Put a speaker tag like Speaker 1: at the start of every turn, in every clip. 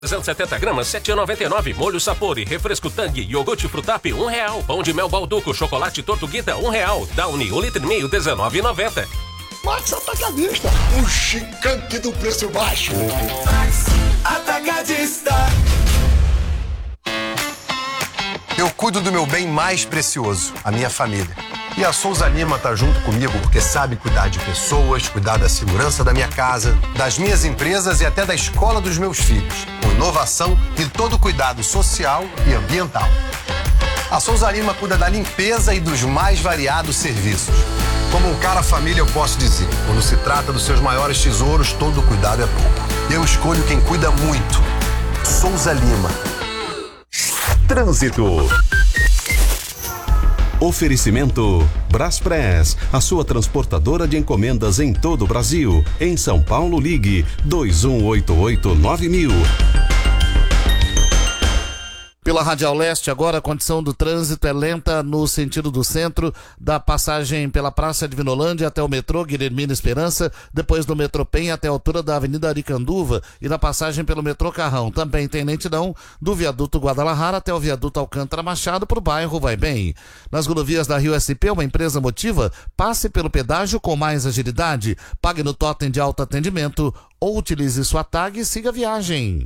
Speaker 1: 270 gramas, 7,99. Molho Sapor e refresco Tang, iogurte Frutap, R$1. Pão de mel Balduco, chocolate Tortuguita, R$1. Downy, 1,5 litro, R$19,90.
Speaker 2: Max Atacadista, o gigante do preço baixo.
Speaker 3: Max Atacadista.
Speaker 4: Eu cuido do meu bem mais precioso, a minha família. E a Souza Lima tá junto comigo porque sabe cuidar de pessoas, cuidar da segurança da minha casa, das minhas empresas e até da escola dos meus filhos, com inovação e todo cuidado social e ambiental. A Souza Lima cuida da limpeza e dos mais variados serviços. Como um cara família, eu posso dizer, quando se trata dos seus maiores tesouros, todo cuidado é pouco. Eu escolho quem cuida muito. Souza Lima.
Speaker 5: Trânsito. Oferecimento Braspress, a sua transportadora de encomendas em todo o Brasil. Em São Paulo, ligue 2188-9000.
Speaker 6: Pela Radial Leste, agora a condição do trânsito é lenta no sentido do centro, da passagem pela Praça de Vinolândia até o metrô Guilhermina Esperança, depois do metrô Penha até a altura da Avenida Aricanduva e na passagem pelo metrô Carrão. Também tem lentidão do viaduto Guadalajara até o viaduto Alcântara Machado para o bairro Vai Bem. Nas rodovias da Rio SP, uma empresa motiva, passe pelo pedágio com mais agilidade, pague no totem de alto atendimento ou utilize sua tag e siga a viagem.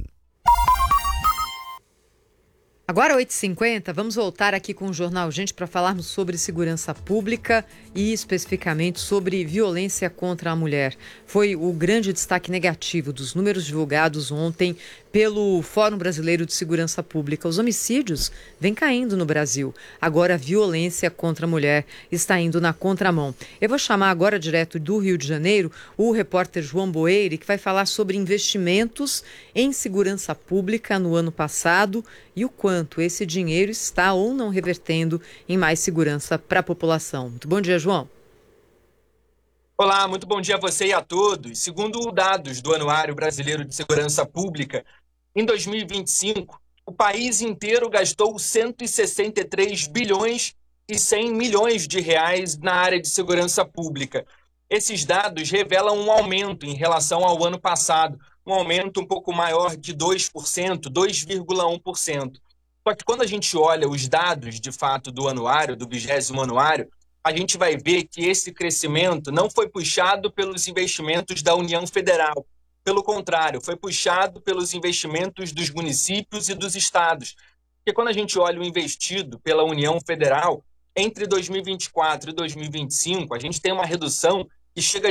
Speaker 7: Agora 8h50, vamos voltar aqui com o Jornal Gente para falarmos sobre segurança pública e especificamente sobre violência contra a mulher. Foi o grande destaque negativo dos números divulgados ontem pelo Fórum Brasileiro de Segurança Pública. Os homicídios vêm caindo no Brasil. Agora a violência contra a mulher está indo na contramão. Eu vou chamar agora direto do Rio de Janeiro o repórter João Boeire, que vai falar sobre investimentos em segurança pública no ano passado e o quanto esse dinheiro está ou não revertendo em mais segurança para a população. Muito bom dia, João.
Speaker 8: Olá, muito bom dia a você e a todos. Segundo dados do Anuário Brasileiro de Segurança Pública, em 2025, o país inteiro gastou 163 bilhões e 100 milhões de reais na área de segurança pública. Esses dados revelam um aumento em relação ao ano passado, um aumento um pouco maior de 2%, 2,1%. Só que quando a gente olha os dados, de fato, do anuário, do 20º anuário, a gente vai ver que esse crescimento não foi puxado pelos investimentos da União Federal. Pelo contrário, foi puxado pelos investimentos dos municípios e dos estados. Porque quando a gente olha o investido pela União Federal, entre 2024 e 2025, a gente tem uma redução que chega a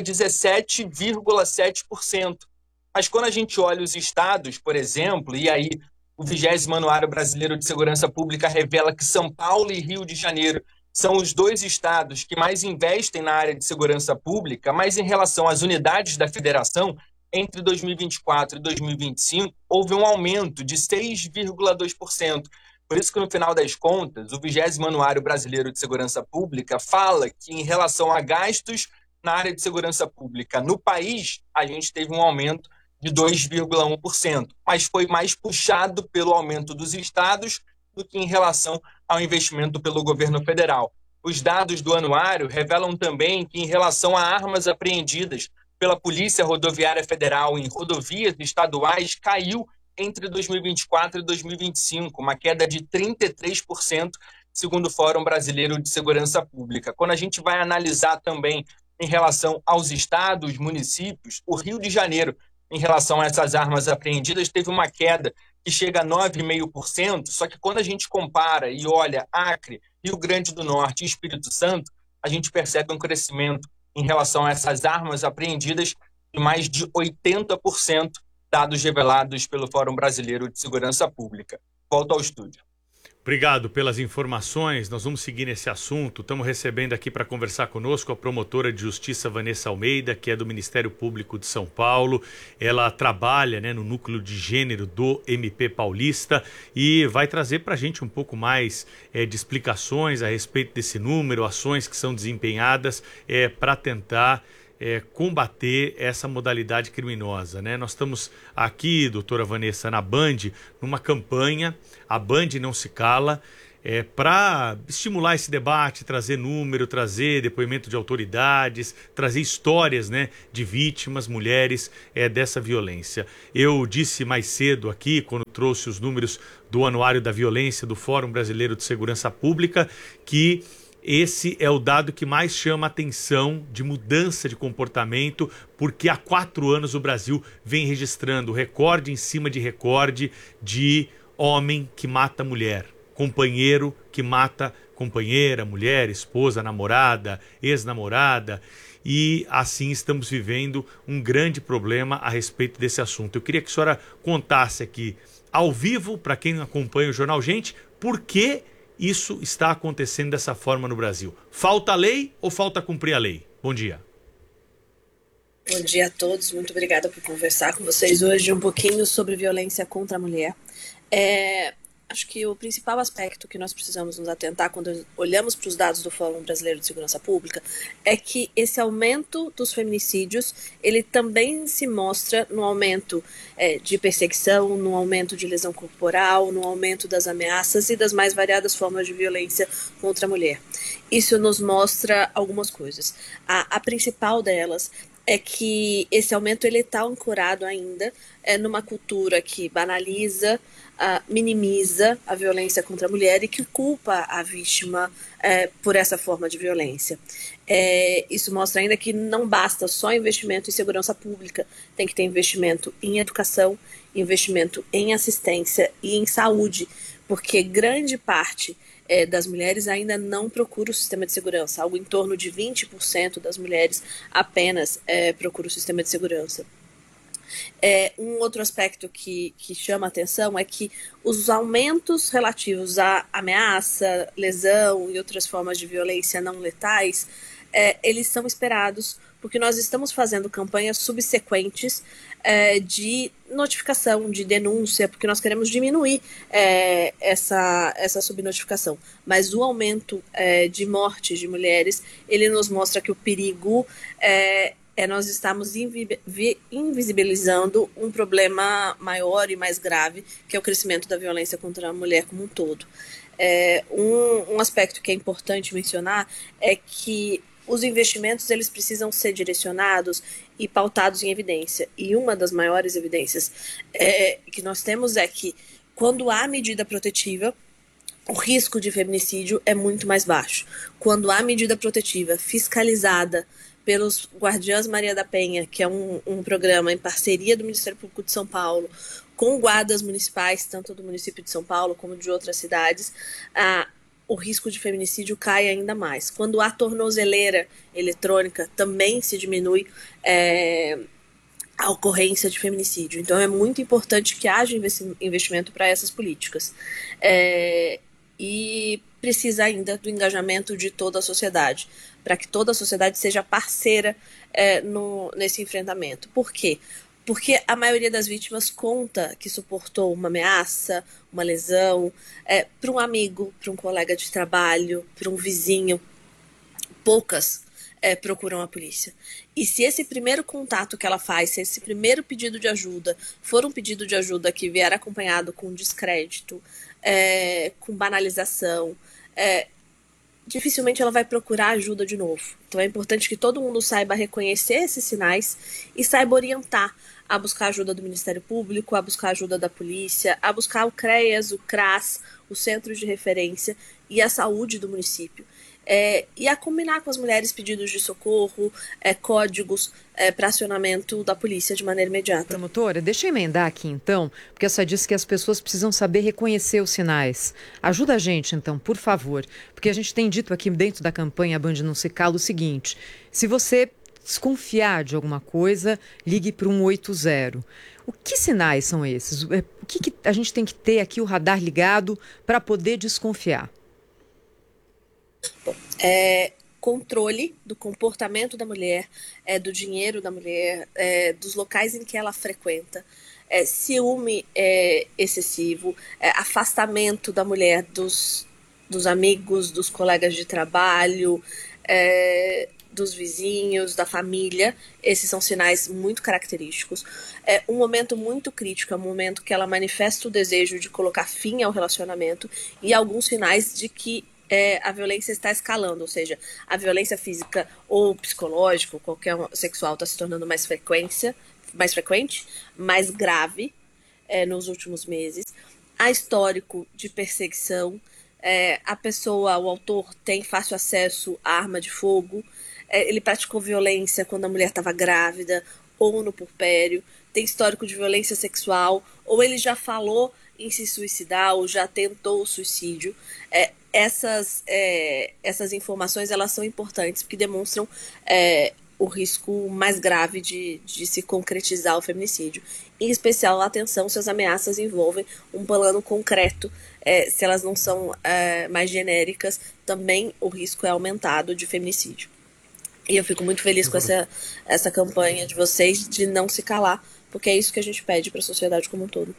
Speaker 8: 17,7%. Mas quando a gente olha os estados, por exemplo, e aí o 20º Anuário Brasileiro de Segurança Pública revela que São Paulo e Rio de Janeiro são os dois estados que mais investem na área de segurança pública, mas em relação às unidades da federação, entre 2024 e 2025, houve um aumento de 6,2%. Por isso que, no final das contas, o 20º Anuário Brasileiro de Segurança Pública fala que, em relação a gastos na área de segurança pública no país, a gente teve um aumento de 2,1%, mas foi mais puxado pelo aumento dos estados do que em relação ao investimento pelo governo federal. Os dados do anuário revelam também que, em relação a armas apreendidas pela Polícia Rodoviária Federal em rodovias estaduais, caiu entre 2024 e 2025, uma queda de 33%, segundo o Fórum Brasileiro de Segurança Pública. Quando a gente vai analisar também em relação aos estados, municípios, o Rio de Janeiro, em relação a essas armas apreendidas, teve uma queda que chega a 9,5%, só que quando a gente compara e olha Acre, Rio Grande do Norte e Espírito Santo, a gente percebe um crescimento em relação a essas armas apreendidas de mais de 80%, dados revelados pelo Fórum Brasileiro de Segurança Pública. Volto ao estúdio.
Speaker 9: Obrigado pelas informações. Nós vamos seguir nesse assunto. Estamos recebendo aqui para conversar conosco a promotora de justiça Vanessa Almeida, que é do Ministério Público de São Paulo. Ela trabalha, no núcleo de gênero do MP Paulista e vai trazer para a gente um pouco mais de explicações a respeito desse número, ações que são desempenhadas para tentar combater essa modalidade criminosa, Nós estamos aqui, doutora Vanessa, na Band, numa campanha, a Band Não Se Cala, para estimular esse debate, trazer número, trazer depoimento de autoridades, trazer histórias, né, de vítimas, mulheres dessa violência. Eu disse mais cedo aqui, quando trouxe os números do Anuário da Violência do Fórum Brasileiro de Segurança Pública, que esse é o dado que mais chama a atenção de mudança de comportamento, porque há 4 anos o Brasil vem registrando recorde em cima de recorde de homem que mata mulher, companheiro que mata companheira, mulher, esposa, namorada, ex-namorada, e assim estamos vivendo um grande problema a respeito desse assunto. Eu queria que a senhora contasse aqui, ao vivo, para quem acompanha o Jornal Gente, por que isso está acontecendo dessa forma no Brasil. Falta lei ou falta cumprir a lei? Bom dia.
Speaker 10: Bom dia a todos, muito obrigada por conversar com vocês hoje um pouquinho sobre violência contra a mulher. Acho que o principal aspecto que nós precisamos nos atentar quando olhamos para os dados do Fórum Brasileiro de Segurança Pública é que esse aumento dos feminicídios, ele também se mostra no aumento de perseguição, no aumento de lesão corporal, no aumento das ameaças e das mais variadas formas de violência contra a mulher. Isso nos mostra algumas coisas. A principal delas é que esse aumento está ancorado ainda numa cultura que banaliza, minimiza a violência contra a mulher e que culpa a vítima por essa forma de violência. Isso mostra ainda que não basta só investimento em segurança pública, tem que ter investimento em educação, investimento em assistência e em saúde, porque grande parte das mulheres ainda não procura o sistema de segurança. Algo em torno de 20% das mulheres apenas procura o sistema de segurança. Um outro aspecto que chama a atenção é que os aumentos relativos à ameaça, lesão e outras formas de violência não letais, eles são esperados porque nós estamos fazendo campanhas subsequentes de notificação, de denúncia, porque nós queremos diminuir essa subnotificação. Mas o aumento de mortes de mulheres, ele nos mostra que o perigo nós estamos invisibilizando um problema maior e mais grave, que é o crescimento da violência contra a mulher como um todo. Um aspecto que é importante mencionar é que os investimentos eles precisam ser direcionados e pautados em evidência. E uma das maiores evidências que nós temos é que quando há medida protetiva, o risco de feminicídio é muito mais baixo. Quando há medida protetiva fiscalizada pelos Guardiãs Maria da Penha, que é um programa em parceria do Ministério Público de São Paulo, com guardas municipais, tanto do município de São Paulo como de outras cidades, o risco de feminicídio cai ainda mais. Quando há tornozeleira eletrônica, também se diminui a ocorrência de feminicídio. Então é muito importante que haja investimento para essas políticas. E precisa ainda do engajamento de toda a sociedade, para que toda a sociedade seja parceira nesse enfrentamento. Por quê? Porque a maioria das vítimas conta que suportou uma ameaça, uma lesão, para um amigo, para um colega de trabalho, para um vizinho. Poucas procuram a polícia. E se esse primeiro contato que ela faz, se esse primeiro pedido de ajuda for um pedido de ajuda que vier acompanhado com descrédito, com banalização, dificilmente ela vai procurar ajuda de novo. Então é importante que todo mundo saiba reconhecer esses sinais e saiba orientar a buscar ajuda do Ministério Público, a buscar ajuda da polícia, a buscar o CREAS, o CRAS, o Centro de Referência e a Saúde do município. E a combinar com as mulheres pedidos de socorro, códigos para acionamento da polícia de maneira imediata.
Speaker 7: Promotora, deixa eu emendar aqui então, porque você disse que as pessoas precisam saber reconhecer os sinais. Ajuda a gente então, por favor, porque a gente tem dito aqui dentro da campanha Band Não Se Cala o seguinte: se você desconfiar de alguma coisa, ligue para o 180. O que sinais são esses? O que a gente tem que ter aqui o radar ligado para poder desconfiar?
Speaker 10: Bom, controle do comportamento da mulher, do dinheiro da mulher, dos locais em que ela frequenta, ciúme excessivo, afastamento da mulher dos amigos, dos colegas de trabalho, dos vizinhos, da família. Esses são sinais muito característicos. Um momento muito crítico é o momento que ela manifesta o desejo de colocar fim ao relacionamento e alguns sinais de que a violência está escalando, ou seja, a violência física ou psicológica, ou qualquer sexual, está se tornando mais frequente, mais grave nos últimos meses. Há histórico de perseguição, a pessoa, o autor, tem fácil acesso à arma de fogo, ele praticou violência quando a mulher estava grávida ou no puerpério, tem histórico de violência sexual, ou ele já falou em se suicidar ou já tentou o suicídio. Essas informações, elas são importantes porque demonstram o risco mais grave de se concretizar o feminicídio. Em especial, atenção se as ameaças envolvem um plano concreto. Se elas não são mais genéricas, também o risco é aumentado de feminicídio. E eu fico muito feliz com essa campanha de vocês de não se calar, porque é isso que a gente pede para a sociedade como um todo.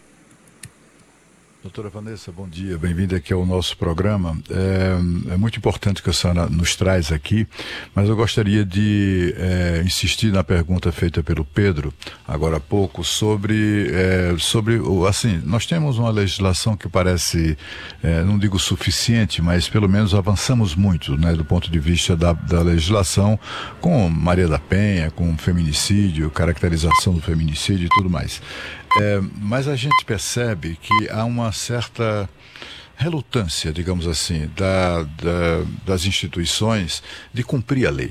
Speaker 11: Doutora Vanessa, bom dia, bem-vinda aqui ao nosso programa. É muito importante que a senhora nos traz aqui, mas eu gostaria de insistir na pergunta feita pelo Pedro, agora há pouco, sobre assim, nós temos uma legislação que parece, não digo suficiente, mas pelo menos avançamos muito, né, do ponto de vista da legislação, com Maria da Penha, com feminicídio, caracterização do feminicídio e tudo mais. Mas a gente percebe que há uma certa relutância, digamos assim, das instituições de cumprir a lei.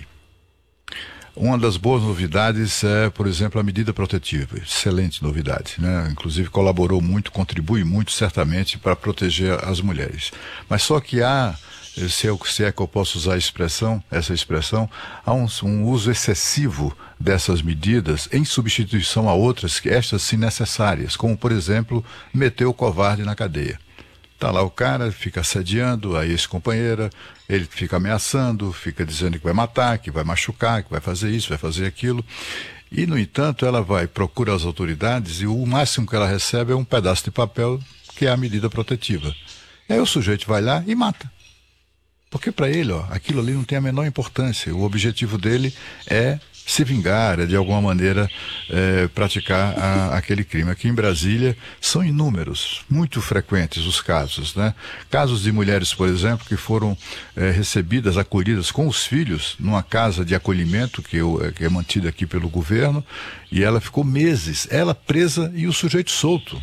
Speaker 11: Uma das boas novidades é, por exemplo, a medida protetiva. Excelente novidade, né? Inclusive colaborou muito, contribui muito, certamente, para proteger as mulheres. Mas só que há, se é que eu posso usar essa expressão, há um uso excessivo dessas medidas em substituição a outras, que estas sim necessárias, como, por exemplo, meter o covarde na cadeia. Tá lá o cara, fica assediando a ex-companheira, ele fica ameaçando, fica dizendo que vai matar, que vai machucar, que vai fazer isso, vai fazer aquilo. E, no entanto, ela procura as autoridades e o máximo que ela recebe é um pedaço de papel, que é a medida protetiva. Aí o sujeito vai lá e mata. Porque para ele, aquilo ali não tem a menor importância. O objetivo dele é se vingar, é de alguma maneira praticar aquele crime. Aqui em Brasília são inúmeros, muito frequentes os casos, né? Casos de mulheres, por exemplo, que foram recebidas, acolhidas com os filhos numa casa de acolhimento que é mantida aqui pelo governo, e ela ficou meses, ela presa e o sujeito solto.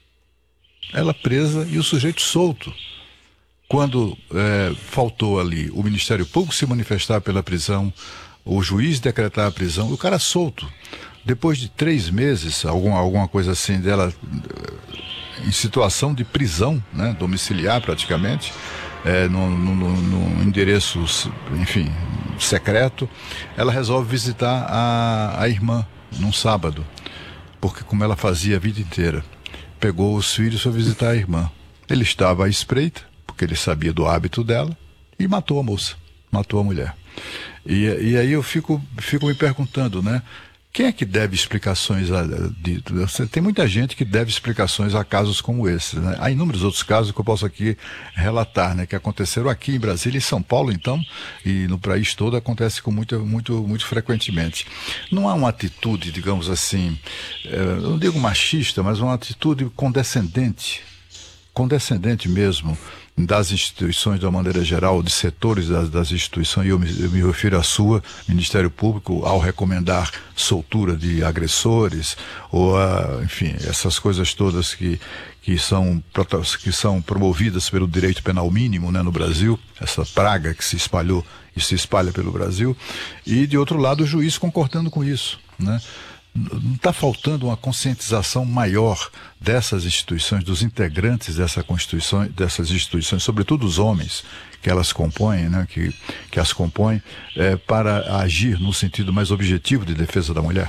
Speaker 11: Quando faltou ali o Ministério Público se manifestar pela prisão, o juiz decretar a prisão, o cara solto. Depois de 3 meses, alguma coisa assim dela, em situação de prisão, né, domiciliar praticamente, no endereço, enfim, secreto, ela resolve visitar a irmã num sábado, porque como ela fazia a vida inteira, pegou os filhos para visitar a irmã. Ele estava à espreita, porque ele sabia do hábito dela, e matou a moça, matou a mulher. E aí eu fico me perguntando, né? Quem é que deve explicações tem muita gente que deve explicações a casos como esse, né? Há inúmeros outros casos que eu posso aqui relatar, né? Que aconteceram aqui em Brasília e São Paulo, então, e no país todo acontece com muito frequentemente. Não há uma atitude, digamos assim, eu não digo machista, mas uma atitude condescendente mesmo, das instituições de uma maneira geral, de setores das instituições, e eu me refiro à sua, Ministério Público, ao recomendar soltura de agressores, ou enfim, essas coisas todas que são promovidas pelo direito penal mínimo, né, no Brasil, essa praga que se espalhou e se espalha pelo Brasil, e de outro lado o juiz concordando com isso, né? Não está faltando uma conscientização maior dessas instituições, dos integrantes dessas instituições, sobretudo os homens que elas compõem, né, que as compõem, para agir no sentido mais objetivo de defesa da mulher?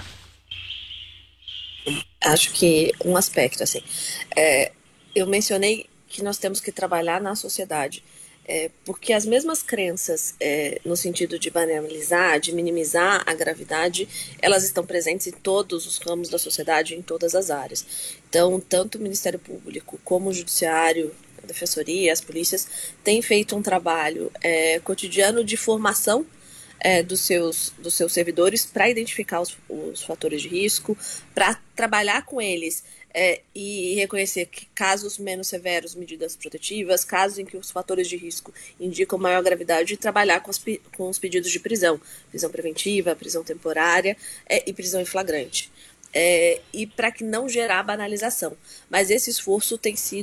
Speaker 10: Acho que um aspecto, assim, eu mencionei que nós temos que trabalhar na sociedade, porque as mesmas crenças no sentido de banalizar, de minimizar a gravidade, elas estão presentes em todos os ramos da sociedade, em todas as áreas. Então, tanto o Ministério Público como o Judiciário, a Defensoria, as polícias, têm feito um trabalho cotidiano de formação dos seus servidores para identificar os fatores de risco, para trabalhar com eles e reconhecer que casos menos severos, medidas protetivas, casos em que os fatores de risco indicam maior gravidade, e trabalhar com os pedidos de prisão preventiva, prisão temporária e prisão em flagrante. E para que não gerar banalização. Mas esse esforço tem sido